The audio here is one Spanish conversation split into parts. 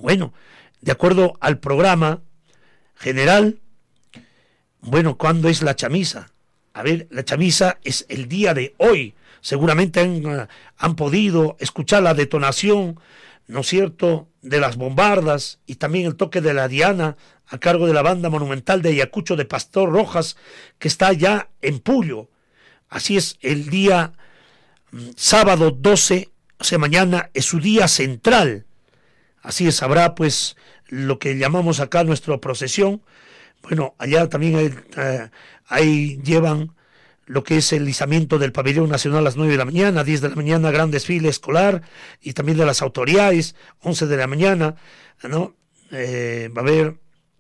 Bueno, de acuerdo al programa general, bueno, ¿cuándo es la chamisa? A ver, la chamisa es el día de hoy. Seguramente han podido escuchar la detonación, ¿no es cierto?, de las bombardas y también el toque de la diana a cargo de la banda monumental de Ayacucho de Pastor Rojas, que está ya en Puyo. Así es, el día sábado 12, o sea, mañana es su día central. Así es, habrá pues lo que llamamos acá nuestra procesión. Bueno, allá también ahí llevan lo que es el izamiento del pabellón nacional a las 9 de la mañana, 10 de la mañana, gran desfile escolar, y también de las autoridades, 11 de la mañana, ¿no? Va a haber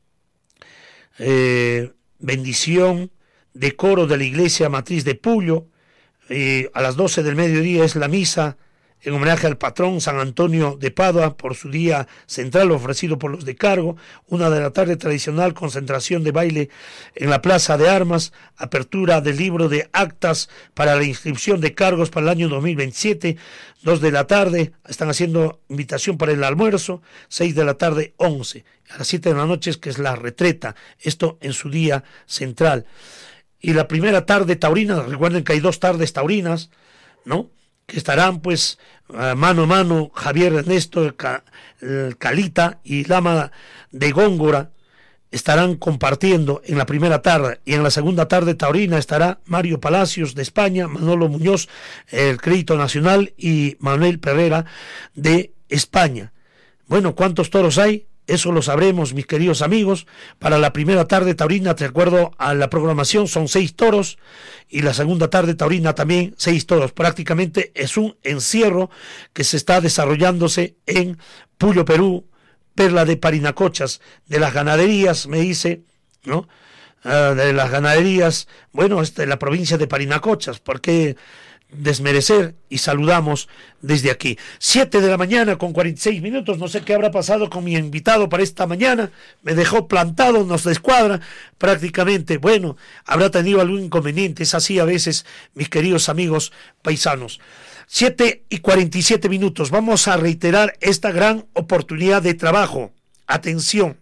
bendición de coro de la iglesia matriz de Puyo, a las 12 del mediodía es la misa en homenaje al patrón San Antonio de Padua por su día central ofrecido por los de cargo. 1 de la tarde tradicional concentración de baile en la Plaza de Armas, apertura del libro de actas para la inscripción de cargos para el año 2027, 2 de la tarde, están haciendo invitación para el almuerzo, 6 de la tarde, 11, a las 7 de la noche es que es la retreta, esto en su día central. Y la primera tarde taurina, recuerden que hay 2 tardes taurinas, ¿no?, que estarán pues mano a mano Javier Ernesto el Calita y Lama de Góngora estarán compartiendo en la primera tarde, y en la segunda tarde taurina estará Mario Palacios de España, Manolo Muñoz, el Crédito Nacional, y Manuel Pereira de España. Bueno, ¿cuántos toros hay? Eso lo sabremos, mis queridos amigos. Para la primera tarde taurina, de acuerdo a la programación, son 6 toros, y la segunda tarde taurina también 6 toros. Prácticamente es un encierro que se está desarrollándose en Puyo, Perú, Perla de Parinacochas, de las ganaderías, me dice, ¿no? De las ganaderías, bueno, de la provincia de Parinacochas, porque desmerecer, y saludamos desde aquí. 7 de la mañana con 46 minutos, no sé qué habrá pasado con mi invitado para esta mañana, me dejó plantado, nos descuadra prácticamente, bueno, habrá tenido algún inconveniente, es así a veces, mis queridos amigos paisanos. 7 y 47 minutos, vamos a reiterar esta gran oportunidad de trabajo. Atención,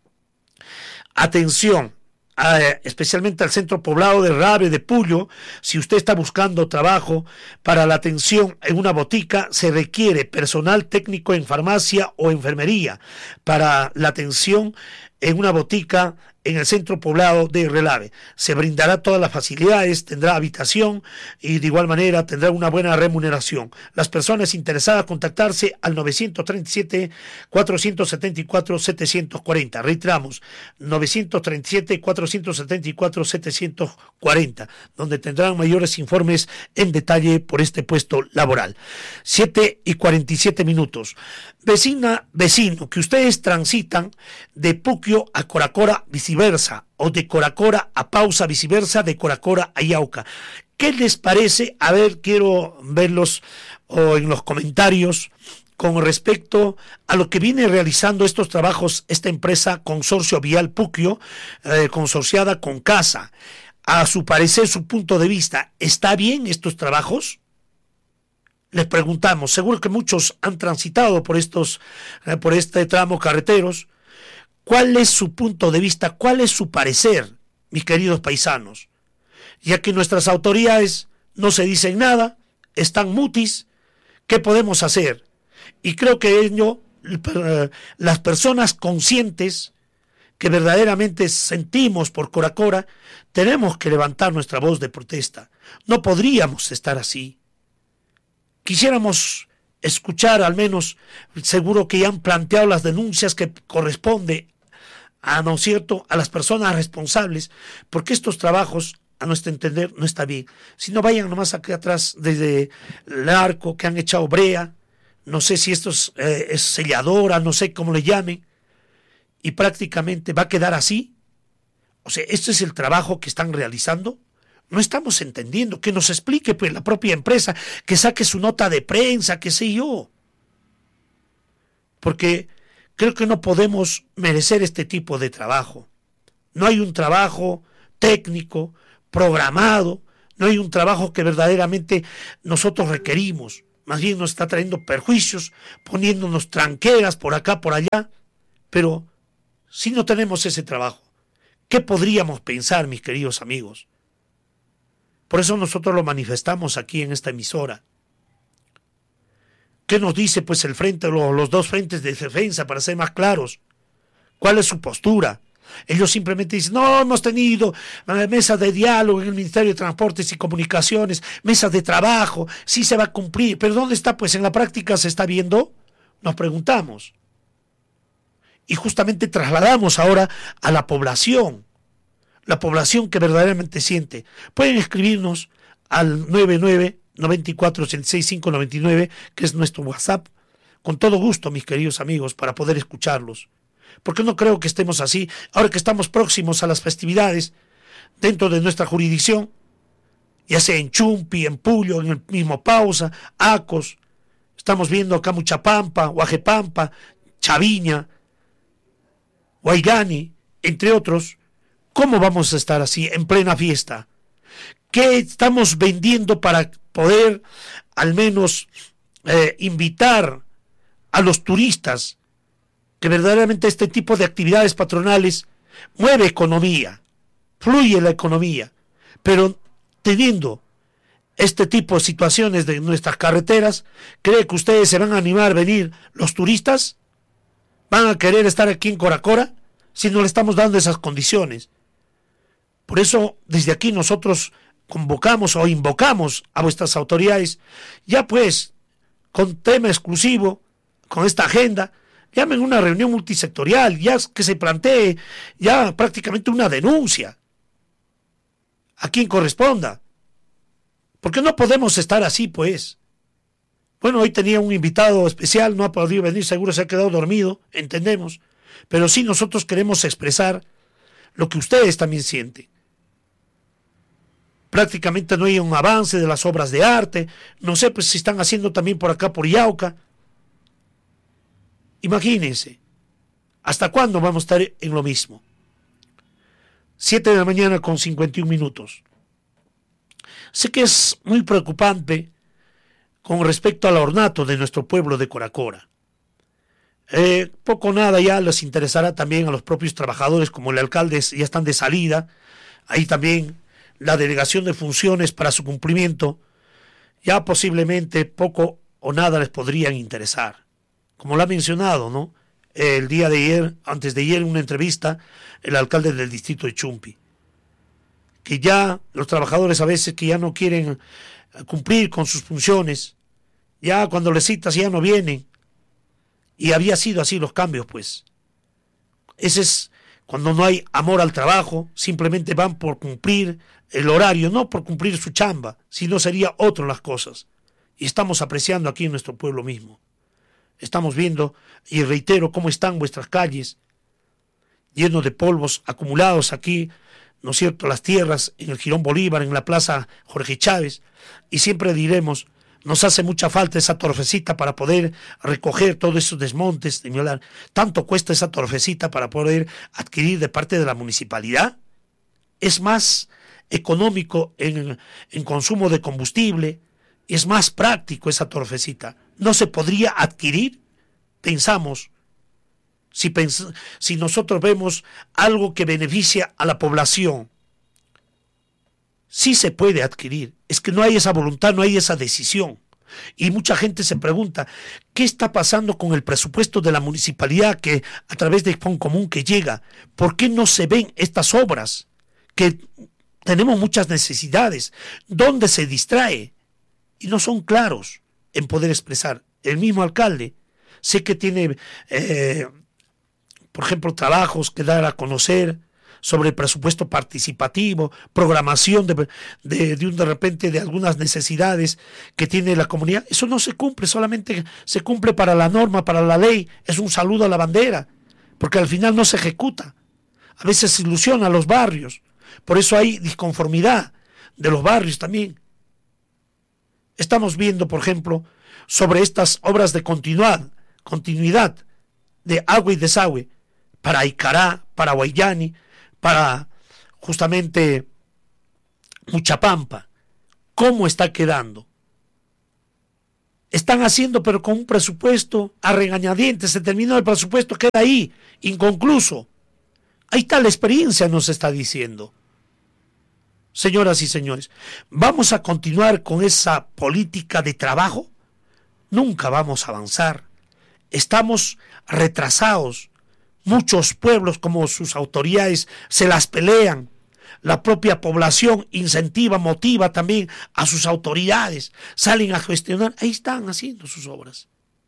atención, especialmente al centro poblado de Rave de Puyo. Si usted está buscando trabajo para la atención en una botica, se requiere personal técnico en farmacia o enfermería. Para la atención en una botica en el centro poblado de Relave se brindará todas las facilidades, tendrá habitación y de igual manera tendrá una buena remuneración. Las personas interesadas contactarse al 937-474-740. Reiteramos, 937-474-740, donde tendrán mayores informes en detalle por este puesto laboral. 7 y 47 minutos. Vecina, vecino, que ustedes transitan de Puquio a Coracora, viceversa, o de Coracora a Pausa, viceversa, de Coracora a Yauca. ¿Qué les parece? A ver, quiero verlos en los comentarios con respecto a lo que viene realizando estos trabajos esta empresa Consorcio Vial Puquio, consorciada con CASA. A su parecer, su punto de vista, ¿está bien estos trabajos? Les preguntamos, seguro que muchos han transitado por este tramo carreteros. ¿Cuál es su punto de vista? ¿Cuál es su parecer, mis queridos paisanos? Ya que nuestras autoridades no se dicen nada, están mutis, ¿qué podemos hacer? Y creo que las personas conscientes que verdaderamente sentimos por Coracora, tenemos que levantar nuestra voz de protesta. No podríamos estar así. Quisiéramos escuchar, al menos, seguro que ya han planteado las denuncias que corresponde ¿no es cierto?, a las personas responsables, porque estos trabajos, a nuestro entender, no está bien. Si no, vayan nomás aquí atrás desde el arco que han echado brea, no sé si esto es selladora, no sé cómo le llamen, y prácticamente va a quedar así. O sea, ¿este es el trabajo que están realizando? No estamos entendiendo, que nos explique pues la propia empresa, que saque su nota de prensa, qué sé yo. Porque creo que no podemos merecer este tipo de trabajo. No hay un trabajo técnico, programado, no hay un trabajo que verdaderamente nosotros requerimos. más bien nos está trayendo perjuicios, poniéndonos tranqueras por acá, por allá. Pero si no tenemos ese trabajo, ¿qué podríamos pensar, mis queridos amigos? Por eso nosotros lo manifestamos aquí en esta emisora. ¿Qué nos dice pues el frente, los dos frentes de defensa, para ser más claros? ¿Cuál es su postura? Ellos simplemente dicen, no, hemos tenido mesas de diálogo en el Ministerio de Transportes y Comunicaciones, mesas de trabajo, sí se va a cumplir, pero ¿dónde está? Pues en la práctica se está viendo, nos preguntamos. Y justamente trasladamos ahora a la población que verdaderamente siente. Pueden escribirnos al 99-94-86-599, que es nuestro WhatsApp, con todo gusto, mis queridos amigos, para poder escucharlos. Porque no creo que estemos así, ahora que estamos próximos a las festividades, dentro de nuestra jurisdicción, ya sea en Chumpi, en Puyo, en el mismo Pausa, Acos, estamos viendo acá Muchapampa, Huajepampa, Chaviña, Huaygani, entre otros. ¿Cómo vamos a estar así en plena fiesta? ¿Qué estamos vendiendo para poder al menos invitar a los turistas? Que verdaderamente este tipo de actividades patronales mueve economía, fluye la economía, pero teniendo este tipo de situaciones de nuestras carreteras, ¿cree que ustedes se van a animar a venir los turistas? ¿Van a querer estar aquí en Coracora si no le estamos dando esas condiciones? Por eso desde aquí nosotros convocamos o invocamos a vuestras autoridades, ya pues con tema exclusivo, con esta agenda, llamen una reunión multisectorial, ya que se plantee ya prácticamente una denuncia a quien corresponda. Porque no podemos estar así, pues. Bueno, hoy tenía un invitado especial, no ha podido venir, seguro se ha quedado dormido, entendemos. Pero sí nosotros queremos expresar lo que ustedes también sienten. Prácticamente no hay un avance de las obras de arte, no sé pues si están haciendo también por acá, por Yauca. Imagínense, ¿hasta cuándo vamos a estar en lo mismo? 7 de la mañana con 51 minutos. Sé que es muy preocupante con respecto al ornato de nuestro pueblo de Coracora. Poco o nada ya les interesará también a los propios trabajadores, como el alcalde ya están de salida, ahí también la delegación de funciones para su cumplimiento, ya posiblemente poco o nada les podrían interesar. Como lo ha mencionado, ¿no? El día de ayer, antes de ayer, en una entrevista, el alcalde del distrito de Chumpi, que ya los trabajadores a veces que ya no quieren cumplir con sus funciones, ya cuando les citas ya no vienen, y había sido así los cambios, pues. Ese es cuando no hay amor al trabajo, simplemente van por cumplir el horario, no por cumplir su chamba, sino sería otro las cosas. Y estamos apreciando aquí en nuestro pueblo mismo. Estamos viendo, y reitero, cómo están vuestras calles, llenos de polvos acumulados aquí, ¿no es cierto?, las tierras en el Jirón Bolívar, en la plaza Jorge Chávez, y siempre diremos, nos hace mucha falta esa torfecita para poder recoger todos esos desmontes, tanto cuesta esa torfecita para poder adquirir de parte de la municipalidad. Es más económico en consumo de combustible, es más práctico esa torfecita. ¿No se podría adquirir? Pensamos, si nosotros vemos algo que beneficia a la población, sí se puede adquirir. Es que no hay esa voluntad, no hay esa decisión. Y mucha gente se pregunta, ¿qué está pasando con el presupuesto de la municipalidad que a través de Foncomún que llega? ¿Por qué no se ven estas obras? Que tenemos muchas necesidades. ¿Dónde se distrae? Y no son claros en poder expresar. El mismo alcalde, sé que tiene, por ejemplo, trabajos que dar a conocer sobre el presupuesto participativo, programación de repente de algunas necesidades que tiene la comunidad. Eso no se cumple, solamente se cumple para la norma, para la ley, es un saludo a la bandera, porque al final no se ejecuta. A veces se ilusiona a los barrios, por eso hay disconformidad de los barrios también. Estamos viendo, por ejemplo, sobre estas obras de continuidad de agua y desagüe para Icará, para Huayllani, para justamente Muchapampa. ¿Cómo está quedando? Están haciendo, pero con un presupuesto a regañadientes. Se terminó el presupuesto, queda ahí, inconcluso. Ahí está la experiencia, nos está diciendo. Señoras y señores, ¿vamos a continuar con esa política de trabajo? Nunca vamos a avanzar. Estamos retrasados. Muchos pueblos, como sus autoridades, se las pelean. La propia población incentiva, motiva también a sus autoridades. Salen a gestionar. Ahí están haciendo sus obras.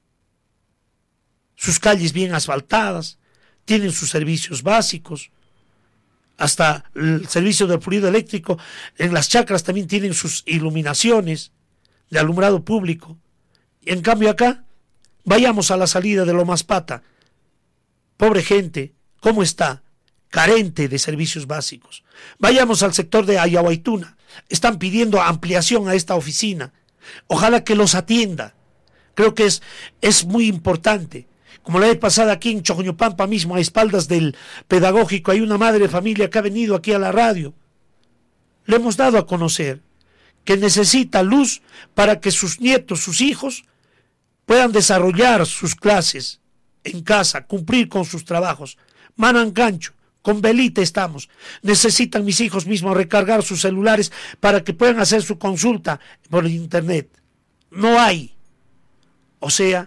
Sus calles bien asfaltadas. Tienen sus servicios básicos. Hasta el servicio del fluido eléctrico. En las chacras también tienen sus iluminaciones de alumbrado público. Y en cambio acá, vayamos a la salida de Lomas Pata. Pobre gente, ¿cómo está? Carente de servicios básicos. Vayamos al sector de Ayahuaytuna. Están pidiendo ampliación a esta oficina. Ojalá que los atienda. Creo que es muy importante. Como la vez pasada aquí en Chocoñopampa mismo, a espaldas del pedagógico, hay una madre de familia que ha venido aquí a la radio. Le hemos dado a conocer que necesita luz para que sus nietos, sus hijos, puedan desarrollar sus clases en casa, cumplir con sus trabajos. Manancancho, con velita estamos. Necesitan mis hijos mismos recargar sus celulares para que puedan hacer su consulta por internet. No hay. O sea,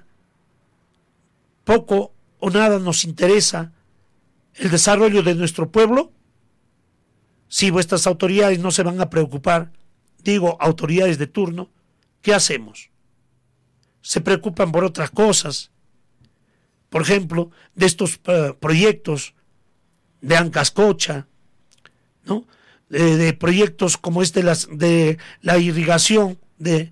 poco o nada nos interesa el desarrollo de nuestro pueblo. Si vuestras autoridades no se van a preocupar, digo autoridades de turno, ¿qué hacemos? Se preocupan por otras cosas. Por ejemplo, de estos proyectos de Ancascocha, ¿no? De proyectos como de la irrigación de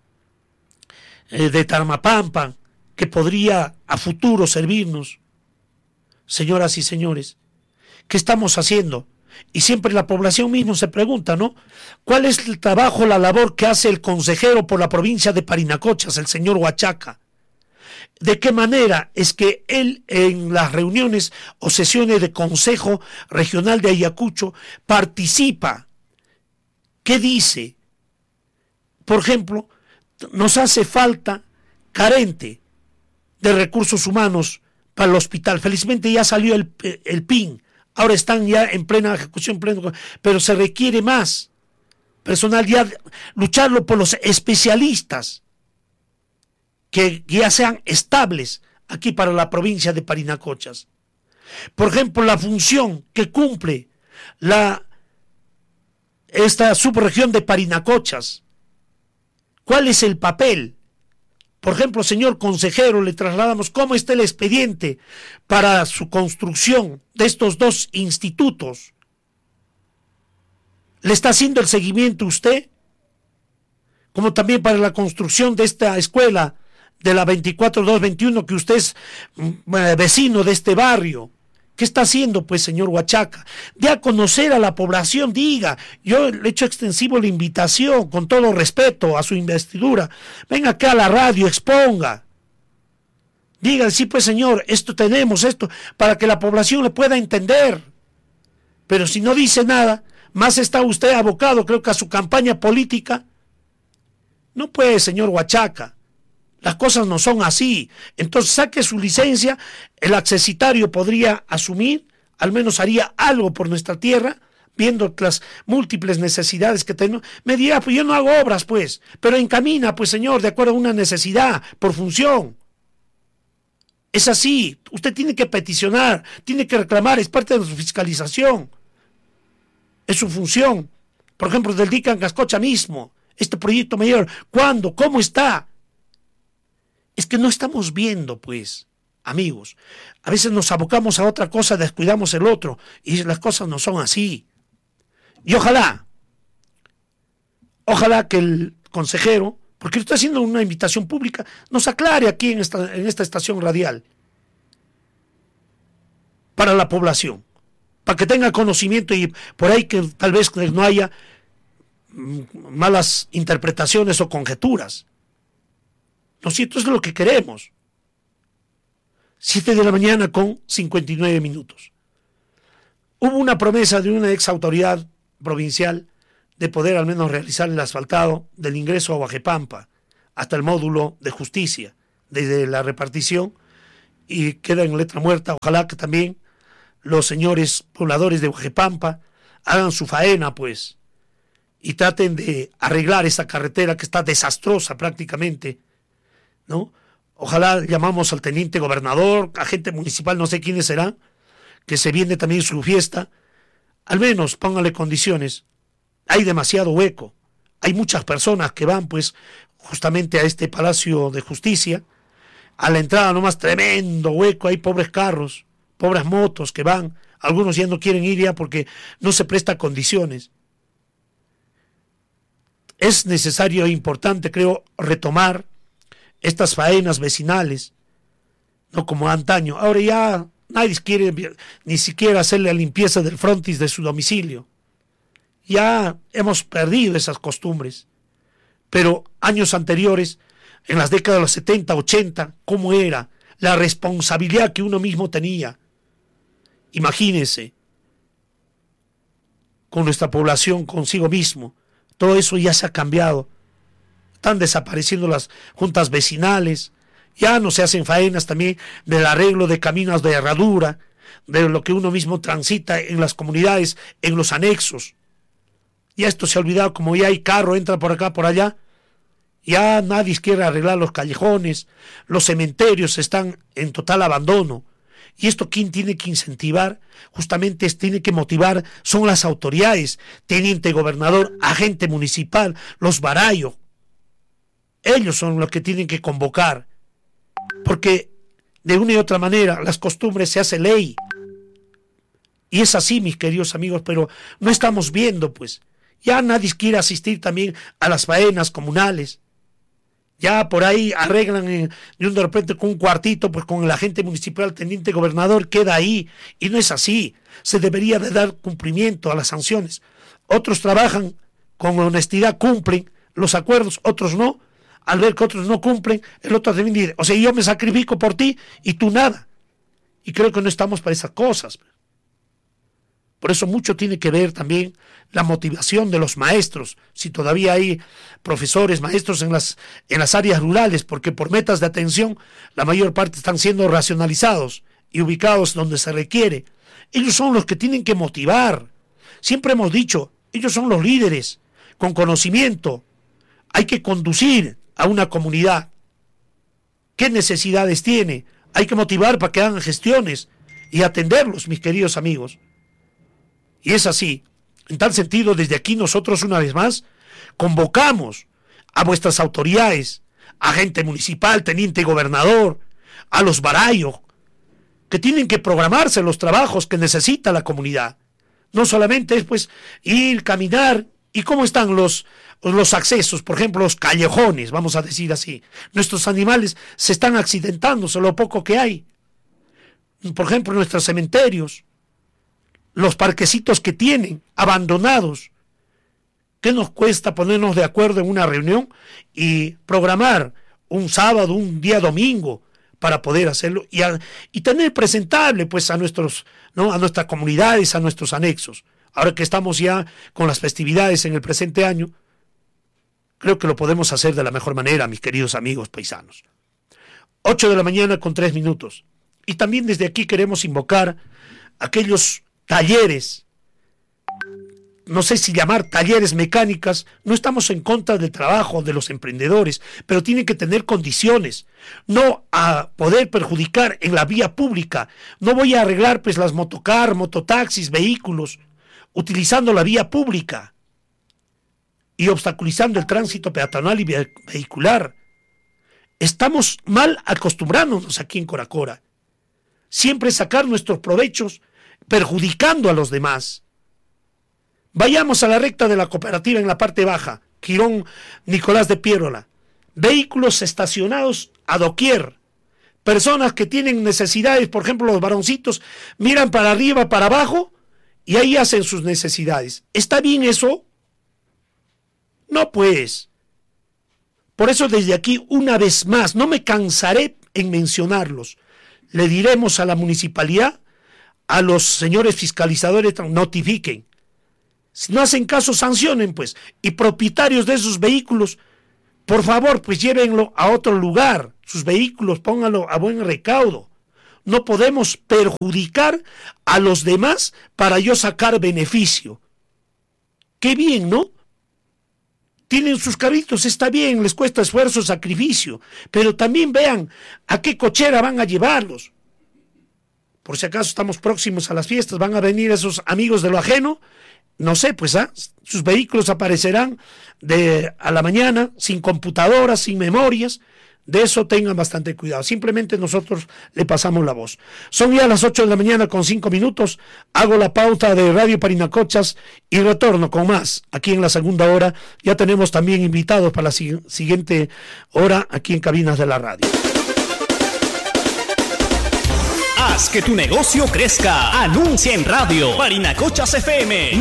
Tarmapampa, que podría a futuro servirnos. Señoras y señores, ¿qué estamos haciendo? Y siempre la población misma se pregunta, ¿no? ¿Cuál es el trabajo, la labor que hace el consejero por la provincia de Parinacochas, el señor Huachaca? ¿De qué manera es que él en las reuniones o sesiones de Consejo Regional de Ayacucho participa? ¿Qué dice? Por ejemplo, nos hace falta carente de recursos humanos para el hospital. Felizmente ya salió el PIN. Ahora están ya en plena ejecución, pero se requiere más personal, ya lucharlo por los especialistas que ya sean estables aquí para la provincia de Parinacochas. Por ejemplo, la función que cumple esta subregión de Parinacochas. ¿Cuál es el papel? Por ejemplo, señor consejero, le trasladamos cómo está el expediente para su construcción de estos dos institutos. ¿Le está haciendo el seguimiento usted? Como también para la construcción de esta escuela de la 24221, que usted es vecino de este barrio. ¿Qué está haciendo, pues, señor Huachaca? De a conocer a la población, diga. Yo le he hecho extensivo la invitación, con todo respeto a su investidura. Venga acá a la radio, exponga. Diga, sí, pues, señor, esto tenemos, esto, para que la población le pueda entender. Pero si no dice nada, más está usted abocado, creo que a su campaña política. No puede, señor Huachaca. Las cosas no son así. Entonces saque su licencia, el accesitario podría asumir, al menos haría algo por nuestra tierra, viendo las múltiples necesidades que tenemos. Me dirá, pues yo no hago obras, pues, pero encamina, pues señor, de acuerdo a una necesidad, por función. Es así, usted tiene que peticionar, tiene que reclamar, es parte de su fiscalización. Es su función. Por ejemplo, del DIC Ancascocha mismo, este proyecto mayor, ¿cuándo? ¿Cómo está? Es que no estamos viendo, pues, amigos. A veces nos abocamos a otra cosa, descuidamos el otro, y las cosas no son así. Y ojalá que el consejero, porque estoy haciendo una invitación pública, nos aclare aquí en esta estación radial, para la población, para que tenga conocimiento y por ahí que tal vez no haya malas interpretaciones o conjeturas. No, si esto es lo que queremos. 7 de la mañana con 59 minutos. Hubo una promesa de una ex autoridad provincial de poder al menos realizar el asfaltado del ingreso a Huajepampa, hasta el módulo de justicia, desde la repartición, y queda en letra muerta. Ojalá que también los señores pobladores de Huajepampa hagan su faena, pues, y traten de arreglar esa carretera que está desastrosa prácticamente, ¿no? Ojalá llamamos al teniente gobernador, agente municipal, no sé quiénes serán, que se viene también su fiesta. Al menos póngale condiciones. Hay demasiado hueco. Hay muchas personas que van, pues, justamente a este Palacio de Justicia. A la entrada nomás tremendo hueco, hay pobres carros, pobres motos que van. Algunos ya no quieren ir ya porque no se presta condiciones. Es necesario e importante, creo, retomar estas faenas vecinales, no como antaño. Ahora ya nadie quiere ni siquiera hacer la limpieza del frontis de su domicilio. Ya hemos perdido esas costumbres. Pero años anteriores, en las décadas de los 70, 80, ¿cómo era la responsabilidad que uno mismo tenía? Imagínense, con nuestra población, consigo mismo, todo eso ya se ha cambiado. Están desapareciendo las juntas vecinales, ya no se hacen faenas también del arreglo de caminos de herradura, de lo que uno mismo transita en las comunidades, en los anexos. Ya esto se ha olvidado, como ya hay carro, entra por acá, por allá. Ya nadie quiere arreglar los callejones, los cementerios están en total abandono. Y esto, ¿quién tiene que incentivar? Justamente tiene que motivar, son las autoridades, teniente gobernador, agente municipal, los barayos. Ellos son los que tienen que convocar, porque de una y otra manera las costumbres se hacen ley. Y es así, mis queridos amigos, pero no estamos viendo, pues. Ya nadie quiere asistir también a las faenas comunales. Ya por ahí arreglan de repente con un cuartito, pues con el agente municipal, teniente gobernador, queda ahí. Y no es así. Se debería de dar cumplimiento a las sanciones. Otros trabajan con honestidad, cumplen los acuerdos, otros no. Al ver que otros no cumplen, el otro también dice, o sea, yo me sacrifico por ti y tú nada. Y creo que no estamos para esas cosas. Por eso mucho tiene que ver también la motivación de los maestros, si todavía hay profesores, maestros en las áreas rurales, porque por metas de atención la mayor parte están siendo racionalizados y ubicados donde se requiere. Ellos son los que tienen que motivar. Siempre hemos dicho, ellos son los líderes, con conocimiento. Hay que conducir a una comunidad. ¿Qué necesidades tiene? Hay que motivar para que hagan gestiones y atenderlos, mis queridos amigos. Y es así. En tal sentido, desde aquí nosotros una vez más convocamos a vuestras autoridades, agente municipal, teniente gobernador, a los barayos, que tienen que programarse los trabajos que necesita la comunidad. No solamente es pues ir, caminar. ¿Y cómo están los accesos? Por ejemplo, los callejones, vamos a decir así. Nuestros animales se están accidentando, lo poco que hay. Por ejemplo, nuestros cementerios, los parquecitos que tienen, abandonados. ¿Qué nos cuesta ponernos de acuerdo en una reunión y programar un sábado, un día domingo, para poder hacerlo y tener presentable pues a nuestras comunidades, a nuestros anexos? Ahora que estamos ya con las festividades en el presente año, creo que lo podemos hacer de la mejor manera, mis queridos amigos paisanos. 8:03 a.m. Y también desde aquí queremos invocar aquellos talleres, no sé si llamar talleres mecánicas. No estamos en contra del trabajo de los emprendedores, pero tienen que tener condiciones, no a poder perjudicar en la vía pública. No voy a arreglar pues las motocar, mototaxis, vehículos, utilizando la vía pública y obstaculizando el tránsito peatonal y vehicular. Estamos mal acostumbrándonos aquí en Coracora. Siempre sacar nuestros provechos perjudicando a los demás. Vayamos a la recta de la cooperativa en la parte baja, Quirón Nicolás de Piérola. Vehículos estacionados a doquier. Personas que tienen necesidades, por ejemplo los varoncitos, miran para arriba, para abajo y ahí hacen sus necesidades. ¿Está bien eso? No, pues. Por eso desde aquí, una vez más, no me cansaré en mencionarlos. Le diremos a la municipalidad, a los señores fiscalizadores, notifiquen. Si no hacen caso, sancionen, pues. Y propietarios de esos vehículos por favor, pues llévenlo a otro lugar, sus vehículos, pónganlo a buen recaudo. No podemos perjudicar a los demás para yo sacar beneficio. Qué bien, ¿no? Tienen sus carritos, está bien, les cuesta esfuerzo, sacrificio, pero también vean a qué cochera van a llevarlos. Por si acaso estamos próximos a las fiestas, van a venir esos amigos de lo ajeno, no sé, pues sus vehículos aparecerán a la mañana, sin computadoras, sin memorias. De eso tengan bastante cuidado. Simplemente nosotros le pasamos la voz. Son ya las 8 de la mañana con 5 minutos. Hago la pauta de Radio Parinacochas y retorno con más. Aquí en la segunda hora ya tenemos también invitados para la siguiente hora aquí en Cabinas de la Radio. Haz que tu negocio crezca. Anuncia en radio. Parinacochas FM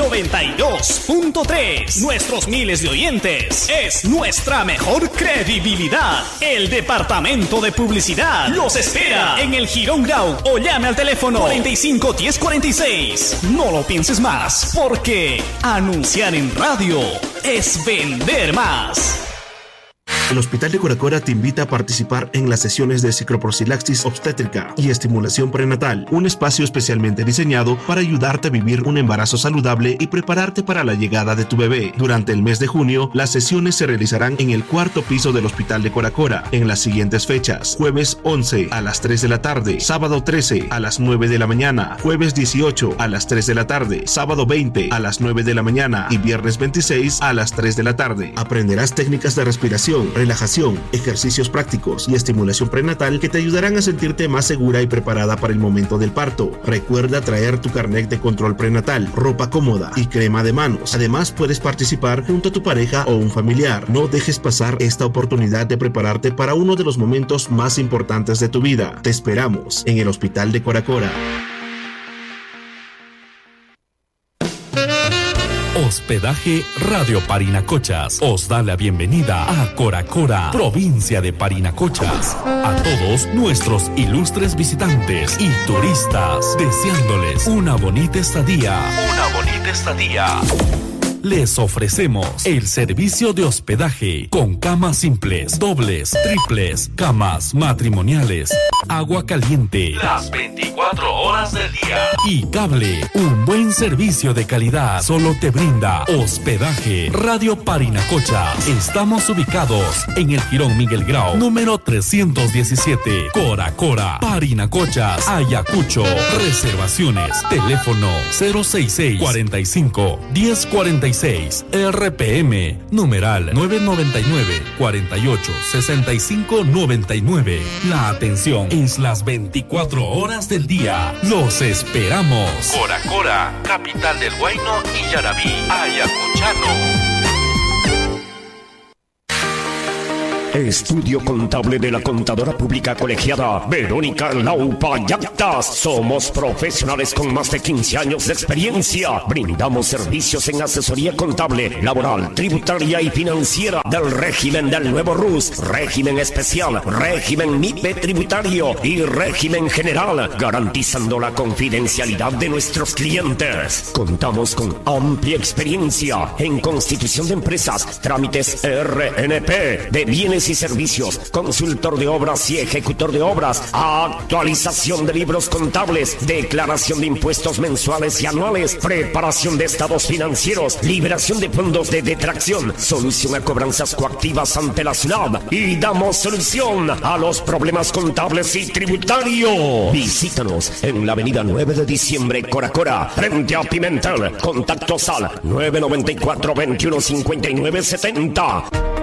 92.3. Nuestros miles de oyentes es nuestra mejor credibilidad. El departamento de publicidad los espera en el Girón Grau o llame al teléfono 45 10 46. No lo pienses más, porque anunciar en radio es vender más. El Hospital de Coracora te invita a participar en las sesiones de cicloprofilaxis obstétrica y estimulación prenatal, un espacio especialmente diseñado para ayudarte a vivir un embarazo saludable y prepararte para la llegada de tu bebé. Durante el mes de junio, las sesiones se realizarán en el 4º piso del Hospital de Coracora, en las siguientes fechas: jueves 11 a las 3 de la tarde, sábado 13 a las 9 de la mañana, jueves 18 a las 3 de la tarde, sábado 20 a las 9 de la mañana y viernes 26 a las 3 de la tarde. Aprenderás técnicas de respiración, relajación, ejercicios prácticos y estimulación prenatal que te ayudarán a sentirte más segura y preparada para el momento del parto. Recuerda traer tu carnet de control prenatal, ropa cómoda y crema de manos. Además, puedes participar junto a tu pareja o un familiar. No dejes pasar esta oportunidad de prepararte para uno de los momentos más importantes de tu vida. Te esperamos en el Hospital de Coracora. Hospedaje Radio Parinacochas os da la bienvenida a Coracora, provincia de Parinacochas. A todos nuestros ilustres visitantes y turistas, deseándoles una bonita estadía. Les ofrecemos el servicio de hospedaje con camas simples, dobles, triples, camas matrimoniales, agua caliente las 24 horas del día y cable. Un buen servicio de calidad solo te brinda Hospedaje Radio Parinacochas. Estamos ubicados en el Jirón Miguel Grau, número 317, Coracora, Parinacochas, Ayacucho. Reservaciones, teléfono 066 45 1046, RPM, numeral 999 48 65 99. La atención es las 24 horas del día. Los esperamos. Coracora, capital del Huayno y Yarabí, ayacuchano. Estudio Contable de la Contadora Pública Colegiada Verónica Laupa Yactas. Somos profesionales con más de 15 años de experiencia. Brindamos servicios en asesoría contable, laboral, tributaria y financiera del régimen del nuevo RUS, régimen especial, régimen MIPE tributario y régimen general, garantizando la confidencialidad de nuestros clientes. Contamos con amplia experiencia en constitución de empresas, trámites RNP, de bienes y servicios, consultor de obras y ejecutor de obras, actualización de libros contables, declaración de impuestos mensuales y anuales, preparación de estados financieros, liberación de fondos de detracción, solución a cobranzas coactivas ante la SUNAT y damos solución a los problemas contables y tributarios. Visítanos en la avenida 9 de diciembre, Coracora, frente a Pimentel. Contactos al 994 21 59 70.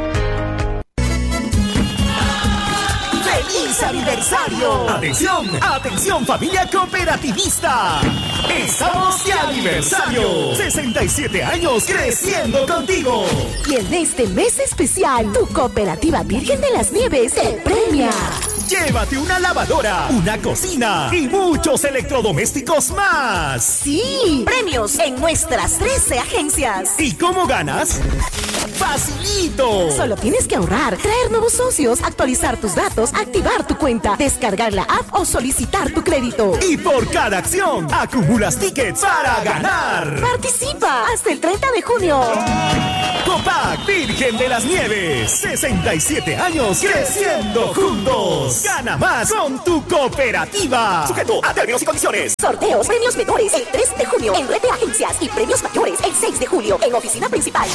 ¡Feliz aniversario! ¡Atención! ¡Atención, familia cooperativista! ¡Estamos de aniversario! 67 años creciendo contigo. Y en este mes especial, tu Cooperativa Virgen de las Nieves te premia. Llévate una lavadora, una cocina y muchos electrodomésticos más. Sí, premios en nuestras 13 agencias. ¿Y cómo ganas? ¡Facilito! Solo tienes que ahorrar, traer nuevos socios, actualizar tus datos, activar tu cuenta, descargar la app o solicitar tu crédito. Y por cada acción, acumulas tickets para ganar. ¡Participa! Hasta el 30 de junio. Copac Virgen de las Nieves. 67 años creciendo juntos. Gana más con tu cooperativa. Sujeto a términos y condiciones. Sorteos, premios menores el 3 de junio en red de agencias y premios mayores el 6 de julio en oficina principal.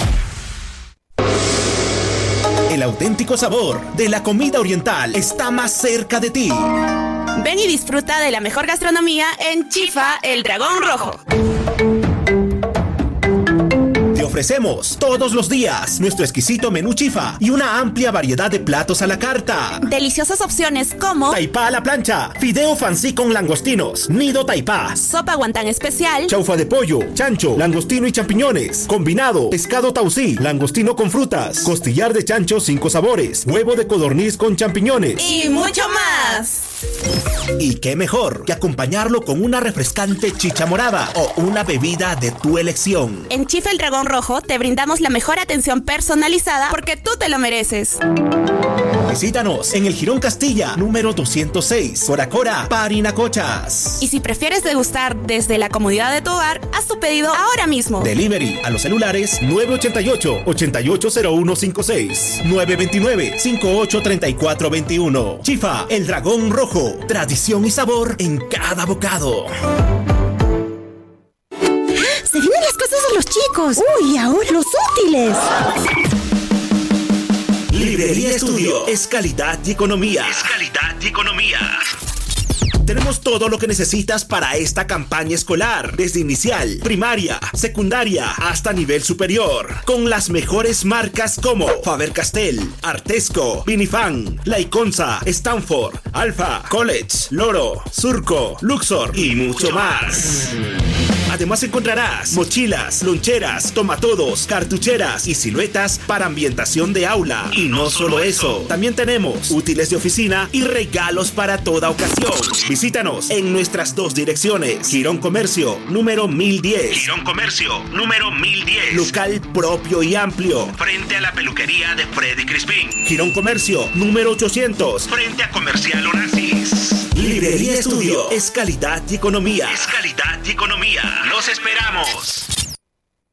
El auténtico sabor de la comida oriental está más cerca de ti. Ven y disfruta de la mejor gastronomía en Chifa, el Dragón Rojo. Te ofrecemos todos los días nuestro exquisito menú Chifa y una amplia variedad de platos a la carta. Deliciosas opciones como Taipá a la plancha, fideo fancy con langostinos, nido taipá, sopa guantán especial, chaufa de pollo, chancho, langostino y champiñones, combinado, pescado tausí, langostino con frutas, costillar de chancho 5 sabores, huevo de codorniz con champiñones y mucho más. Y qué mejor que acompañarlo con una refrescante chicha morada o una bebida de tu elección. En Chifa el Dragón Rojo te brindamos la mejor atención personalizada porque tú te lo mereces. Visítanos en el Jirón Castilla, número 206, Coracora, Parinacochas. Y si prefieres degustar desde la comodidad de tu hogar, haz tu pedido ahora mismo. Delivery a los celulares 988-880156, 929-583421. Chifa, el Dragón Rojo, tradición y sabor en cada bocado. Se vienen las cosas de los chicos. Uy, ahora los útiles. Librería Estudio es calidad y economía. Tenemos todo lo que necesitas para esta campaña escolar, desde inicial, primaria, secundaria, hasta nivel superior, con las mejores marcas como Faber-Castell, Artesco, Vinifan, Laiconza, Stanford, Alfa, College, Loro, Surco, Luxor y mucho más. Además encontrarás mochilas, loncheras, tomatodos, cartucheras y siluetas para ambientación de aula. Y no solo eso, también tenemos útiles de oficina y regalos para toda ocasión. Visítanos en nuestras 2 direcciones. Jirón Comercio, número 1010. Local propio y amplio, frente a la peluquería de Freddy Crispín. Jirón Comercio, número 800, frente a Comercial Onassis. Librería Estudio es calidad y economía. ¡Los esperamos!